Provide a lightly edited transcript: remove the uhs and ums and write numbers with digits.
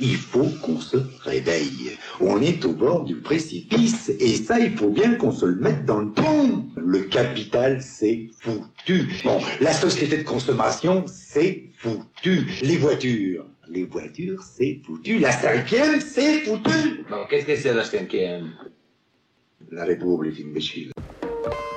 Il faut qu'on se réveille. On est au bord du précipice et ça, il faut bien qu'on se le mette dans le pont. Le capital, c'est foutu. Bon, la société de consommation, c'est foutu. Les voitures, c'est foutu. La cinquième, c'est foutu. Bon, qu'est-ce que c'est la cinquième? La République, imbécile.